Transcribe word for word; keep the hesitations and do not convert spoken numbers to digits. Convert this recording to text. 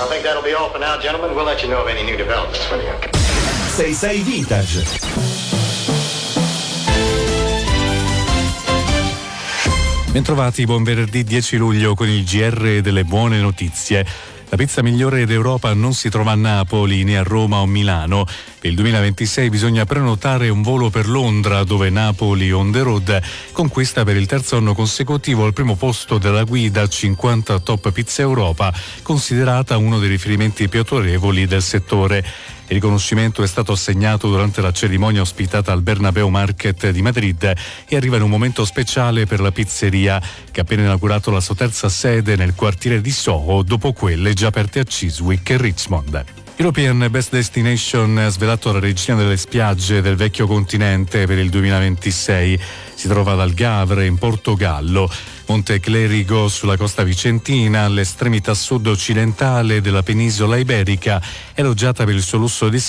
I think that'll be all for now, gentlemen. We'll let you know of any new developments when you sei sei Vintage. Bentrovati, buon venerdì dieci luglio con il G R delle buone notizie. La pizza migliore d'Europa non si trova a Napoli, né a Roma o Milano. Per il duemilaventisei bisogna prenotare un volo per Londra, dove Napoli on the road conquista per il terzo anno consecutivo il primo posto della guida cinquanta Top Pizza Europa, considerata uno dei riferimenti più autorevoli del settore. Il riconoscimento è stato assegnato durante la cerimonia ospitata al Bernabeu Market di Madrid e arriva in un momento speciale per la pizzeria, che ha appena inaugurato la sua terza sede nel quartiere di Soho, dopo quelle già aperte a Chiswick e Richmond. European Best Destination ha svelato la regina delle spiagge del vecchio continente per il duemilaventisei. Si trova ad Algarve, in Portogallo. Monte Clerigo sulla costa vicentina, all'estremità sud-occidentale della penisola iberica, elogiata per il suo lusso di